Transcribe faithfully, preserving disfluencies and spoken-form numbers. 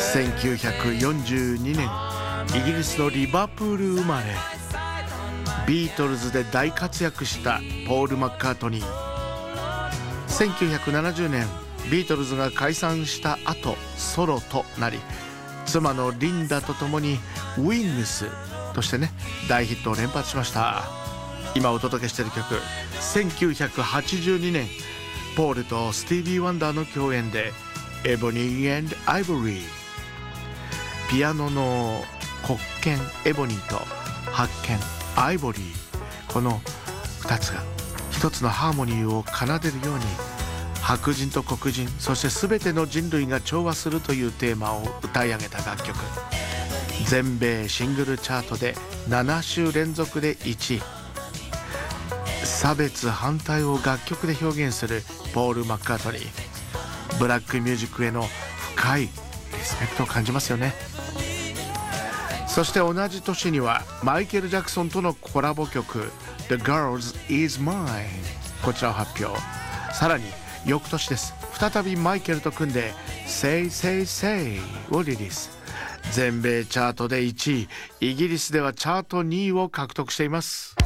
せんきゅうひゃくよんじゅうにねん、イギリスのリバプール生まれ、ビートルズで大活躍したポール・マッカートニー。せんきゅうひゃくななじゅうねん、ビートルズが解散した後ソロとなり、妻のリンダと共にウィングスとしてね、大ヒットを連発しました。今お届けしている曲、せんきゅうひゃくはちじゅうにねん、ポールとスティービー・ワンダーの共演でエボニー&アイボリー。ピアノの黒鍵エボニーと白鍵アイボリー、このふたつが一つのハーモニーを奏でるように、白人と黒人、そして全ての人類が調和するというテーマを歌い上げた楽曲。全米シングルチャートでなな週連続でいちい。差別反対を楽曲で表現するポール・マッカートニー。ブラックミュージックへの深いリスペクトを感じますよね。そして同じ年にはマイケル・ジャクソンとのコラボ曲 The Girls Is Mine、 こちらを発表。さらに翌年です、再びマイケルと組んで Say Say Say をリリース。全米チャートでいちい、イギリスではチャートにいを獲得しています。